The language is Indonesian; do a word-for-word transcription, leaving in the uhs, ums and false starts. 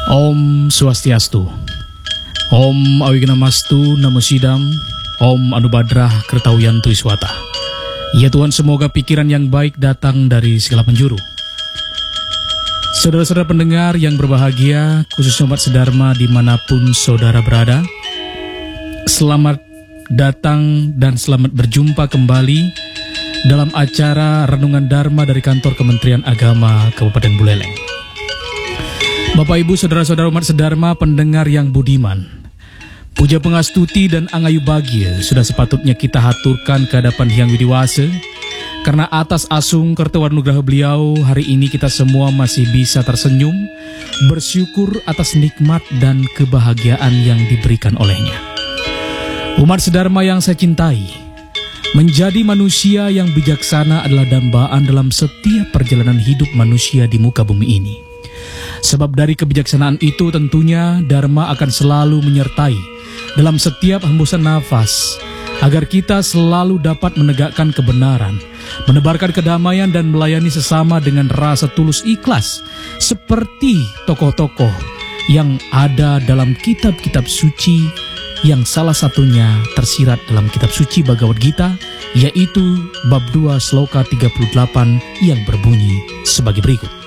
Om Swastiastu. Om Awigamastu Namo Sidam. Om Anubadrah Kertawiyantu Iswata. Ya Tuhan, semoga pikiran yang baik datang dari segala penjuru. Saudara-saudara pendengar yang berbahagia, khususnya umat sedharma dimanapun saudara berada, selamat datang dan selamat berjumpa kembali dalam acara Renungan Dharma dari kantor Kementerian Agama Kabupaten Buleleng. Bapak Ibu saudara-saudara umat sedharma pendengar yang budiman, puja pengastuti dan angayu bagia sudah sepatutnya kita haturkan ke hadapan Hyang Widiwasa, karena atas asung kertawanugraha beliau hari ini kita semua masih bisa tersenyum, bersyukur atas nikmat dan kebahagiaan yang diberikan olehnya. Umat sedharma yang saya cintai, menjadi manusia yang bijaksana adalah dambaan dalam setiap perjalanan hidup manusia di muka bumi ini. Sebab dari kebijaksanaan itu tentunya Dharma akan selalu menyertai dalam setiap hembusan nafas, agar kita selalu dapat menegakkan kebenaran, menebarkan kedamaian dan melayani sesama dengan rasa tulus ikhlas, seperti tokoh-tokoh yang ada dalam kitab-kitab suci, yang salah satunya tersirat dalam kitab suci Bhagavad Gita, yaitu bab dua sloka tiga puluh delapan yang berbunyi sebagai berikut.